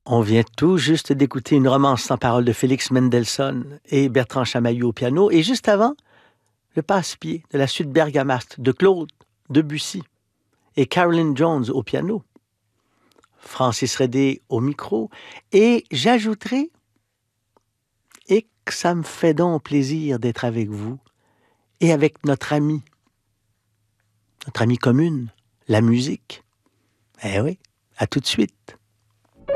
On vient tout juste d'écouter une romance sans parole de Félix Mendelssohn et Bertrand Chamaillou au piano. Et juste avant, le passe-pied de la suite bergamasque de Claude Debussy et Caroline Jones au piano. Francis Redé au micro. Et j'ajouterai, et que ça me fait donc plaisir d'être avec vous et avec notre amie commune, la musique. Eh oui, à tout de suite.